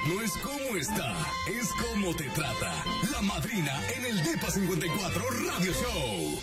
no es cómo está, es cómo te trata. La madrina en el Depa 54 Radio Show.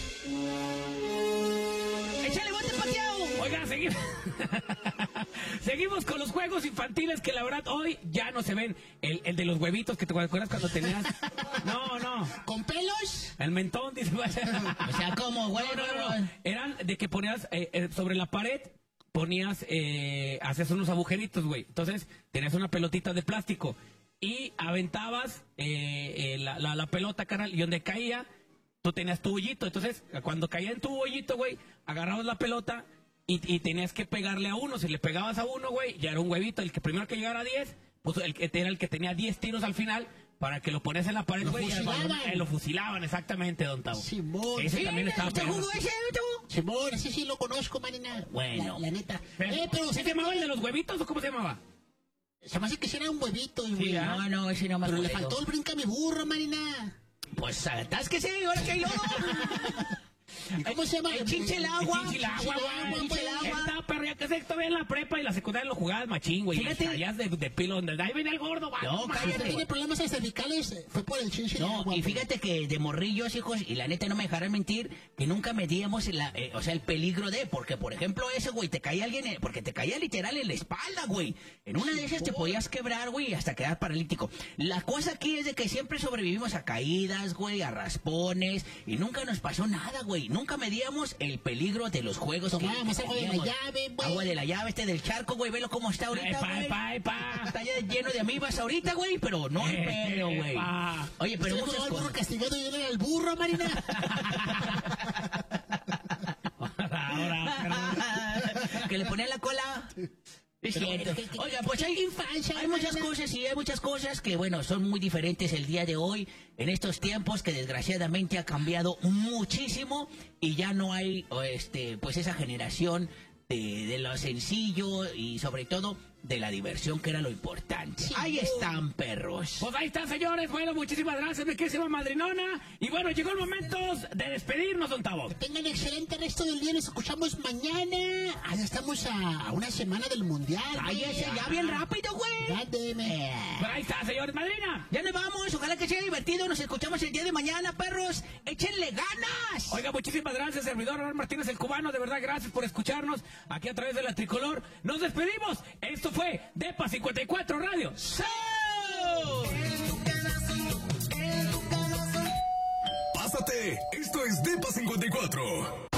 ¡Échale bote pateado! Oiga, seguimos con los juegos infantiles que la verdad hoy ya no se ven. El de los huevitos que te acuerdas cuando tenías... No. ¿Con pelos? El mentón, dice. O sea, ¿cómo, güey? No. Eran de que ponías sobre la pared, hacías unos agujeritos, güey. Entonces, tenías una pelotita de plástico y aventabas la pelota, carnal, y donde caía, tú tenías tu hoyito. Entonces, cuando caía en tu hoyito, güey, agarrabas la pelota y tenías que pegarle a uno. Si le pegabas a uno, güey, ya era un huevito. El que primero que llegara a 10, pues era el que tenía 10 tiros al final, para que lo ponías en la pared, güey. Lo fusilaban, exactamente, don Tavo. Simón. Ese también estaba pegando. ¿Jugó ese, Tavo? Simón, ese sí lo conozco, manina. Bueno. La neta. Pero ¿se llamaba el de los huevitos o cómo se llamaba? Se me hace que era un huevito, güey. Sí, no, ese no me acuerdo. Pero le faltó el bríncame burro, manina. Pues, atásquese, ahora que hay lodo. ¿Cómo se llama? El Chinchilagua. Esta perra que se todavía en la prepa y la secundaria lo jugabas machín, güey. Fíjate. Allá de pilo, donde ahí venía el gordo, va. No, cállate. Tiene problemas cervicales, fue por el Chinchilagua. No, y fíjate que de morrillos, hijos, y la neta no me dejarán mentir, que nunca medíamos el peligro de, porque por ejemplo ese, güey, te caía alguien, porque te caía literal en la espalda, güey. En una de esas te podías quebrar, güey, hasta quedar paralítico. La cosa aquí es de que siempre sobrevivimos a caídas, güey, a raspones, y nunca nos pasó nada, güey. Nunca medíamos el peligro de los juegos. Tomábamos agua de la llave, güey. Agua de la llave, del charco, güey, velo cómo está ahorita, güey. Está ya lleno de amibas ahorita, güey, pero no hay pedo, güey. Oye, pero muchas cosas. El burro castigado y era el burro, Marina. Que le ponía la cola. Es cierto. Oiga, pues hay muchas cosas, y hay muchas cosas que, bueno, son muy diferentes el día de hoy, en estos tiempos que desgraciadamente ha cambiado muchísimo y ya no hay, pues esa generación de lo sencillo y sobre todo de la diversión, que era lo importante. Sí, ahí están, perros. Pues ahí están, señores. Bueno, muchísimas gracias, mi querida madrinona. Y bueno, llegó el momento de despedirnos, don Tavo. Que tengan excelente resto del día. Nos escuchamos mañana. Ya estamos a una semana del mundial. Ya bien rápido, güey. Pues ahí está, señores. Madrina, ya nos vamos. Ojalá que sea divertido. Nos escuchamos el día de mañana, perros. Échenle ganas. Oiga, muchísimas gracias, servidor Ronald Martínez, el cubano. De verdad, gracias por escucharnos aquí a través de la Tricolor. Nos despedimos. Esto fue Depa 54 Radio Show. Pásate, esto es Depa 54.